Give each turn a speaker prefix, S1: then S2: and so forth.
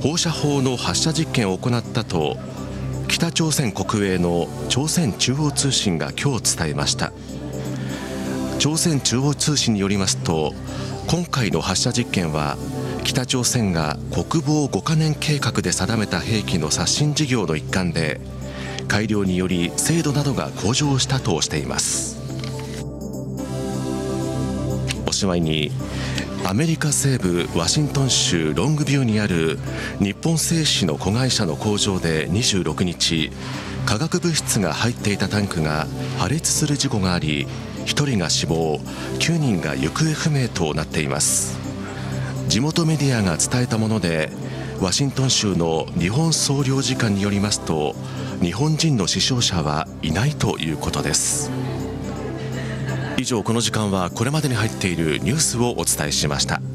S1: 放射砲の発射実験を行ったと北朝鮮国営の朝鮮中央通信が今日伝えました。朝鮮中央通信によりますと、今回の発射実験は北朝鮮が国防5カ年計画で定めた兵器の刷新事業の一環で、改良により精度などが向上したとしています。おしまいに、アメリカ西部ワシントン州ロングビューにある日本製紙の子会社の工場で26日、化学物質が入っていたタンクが破裂する事故があり、1人が死亡、9人が行方不明となっています。地元メディアが伝えたもので、ワシントン州の日本総領事館によりますと、日本人の死傷者はいないということです。以上、この時間はこれまでに入っているニュースをお伝えしました。